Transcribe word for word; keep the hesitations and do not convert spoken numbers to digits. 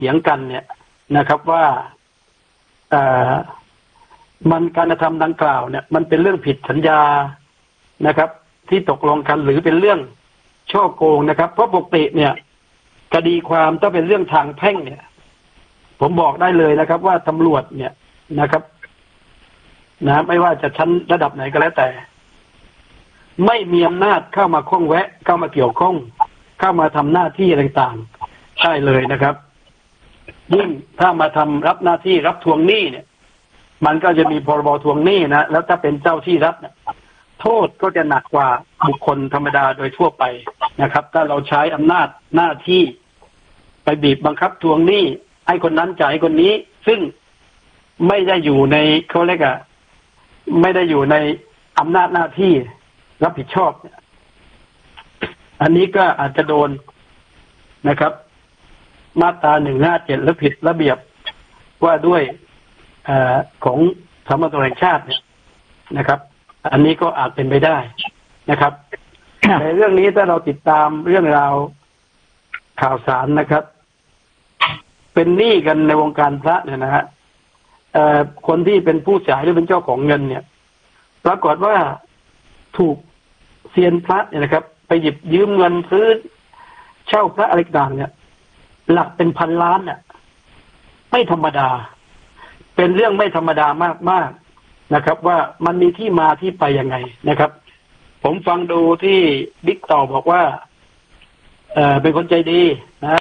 ถียงกันเนี่ยนะครับว่าเอ่อมันการกระทำดังกล่าวเนี่ยมันเป็นเรื่องผิดสัญญานะครับที่ตกลงกันหรือเป็นเรื่องช่อโกงนะครับเพราะปกติเนี่ยคดีความถ้าเป็นเรื่องทางแพ่งเนี่ยผมบอกได้เลยนะครับว่าตำรวจเนี่ยนะครับนะไม่ว่าจะชั้นระดับไหนก็แล้วแต่ไม่มีอำนาจเข้ามาข้องแวะเข้ามาเกี่ยวข้องเข้ามาทำหน้าที่ต่างๆใช่เลยนะครับยิ่งถ้ามาทำรับหน้าที่รับทวงหนี้เนี่ยมันก็จะมีพรบทวงหนี้นะแล้วถ้าเป็นเจ้าที่รัฐเนี่ยโทษก็จะหนักกว่าบุคคลธรรมดาโดยทั่วไปนะครับถ้าเราใช้อำนาจหน้าที่ไปบีบบังคับทวงหนี้ให้คนนั้นจ่ายให้คนนี้ซึ่งไม่ได้อยู่ในเขาเรียกอะไม่ได้อยู่ในอำนาจหน้าที่รับผิดชอบอันนี้ก็อาจจะโดนนะครับมาตราหนึ่งห้าเจ็ดและผิดระเบียบว่าด้วยอของสามัญประชาแห่งชาติเนี่ยนะครับอันนี้ก็อาจเป็นไปได้นะครับในเรื่องนี้ถ้าเราติดตามเรื่องราวข่าวสารนะครับเป็นหนี้กันในวงการพระเนี่ยนะฮะคนที่เป็นผู้เสียหายหรือเป็นเจ้าของเงินเนี่ยปรากฏว่าถูกเซียนพระเนี่ยนะครับไปหยิบยืมเงินซื้อเช่าพระอะไรต่างเนี่ยหลักเป็นพันล้านเนี่ยไม่ธรรมดาเป็นเรื่องไม่ธรรมดามากๆนะครับว่ามันมีที่มาที่ไปยังไงนะครับผมฟังดูที่บิ๊กต่อบอกว่าเออเป็นคนใจดีนะ